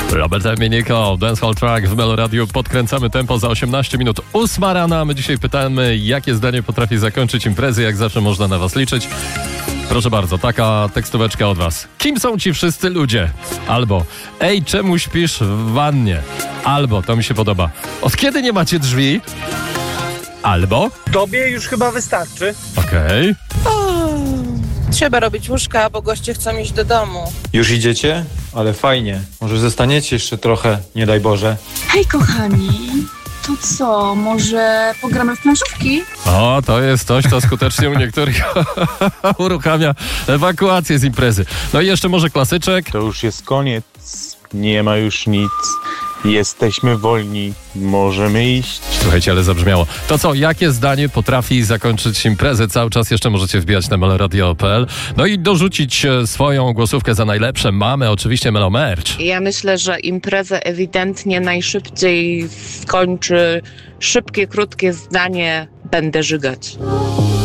Robert Miniko, Dancehall Track w Melo Radio. Podkręcamy tempo za 18 minut. 8 rana. My dzisiaj pytamy, jakie zdanie potrafi zakończyć imprezy. Jak zawsze można na was liczyć. Proszę bardzo, taka tekstóweczka od was. Kim są ci wszyscy ludzie? Albo, ej, czemu śpisz w wannie? Albo, to mi się podoba, od kiedy nie macie drzwi? Albo, Tobie już chyba wystarczy. okej. Trzeba robić łóżka, bo goście chcą iść do domu. Już idziecie? Ale fajnie. Może zostaniecie jeszcze trochę, nie daj Boże. Hej kochani, to co, może pogramy w planszówki? O, to jest coś, co skutecznie u niektórych uruchamia ewakuację z imprezy. No i jeszcze może klasyczek. To już jest koniec, nie ma już nic, jesteśmy wolni, możemy iść. Słuchajcie, ale zabrzmiało. To co, jakie zdanie potrafi zakończyć imprezę? Cały czas jeszcze możecie wbijać na meloradio.pl. No i dorzucić swoją głosówkę za najlepsze. Mamy oczywiście Melo Merch. Ja myślę, że imprezę ewidentnie najszybciej skończy szybkie, krótkie zdanie: będę żygać.